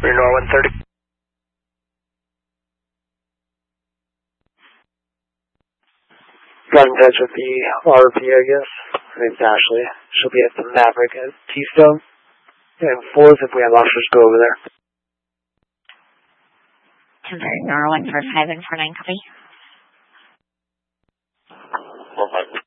Renor 130. Got in touch with the RP, I guess. Her name's Ashley. She'll be at the Maverick at Keystone. And 4th, if we have officers, go over there. Renor 145 and 49 copy. 155.